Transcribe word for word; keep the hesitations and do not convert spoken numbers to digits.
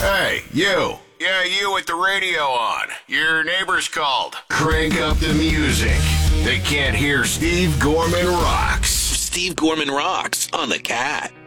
Hey, you. Yeah, you with the radio on. Your neighbors called. Crank up the music. They can't hear Steve Gorman Rocks. Steve Gorman Rocks on the Cat.